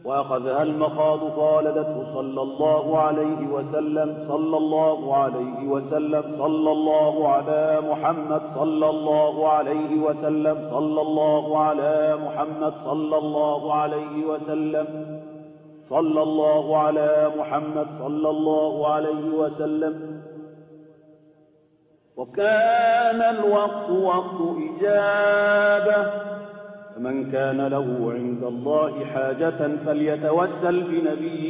وأخذها المخاض فولدته صلى الله عليه وسلم صلى الله عليه وسلم صلى الله على محمد صلى الله عليه وسلم صلى الله على محمد صلى الله عليه وسلم صلى الله على محمد صلى الله عليه وسلم. وكان الوقت وقت إجابة، فمن كان له عند الله حاجة فليتوسل بنبيه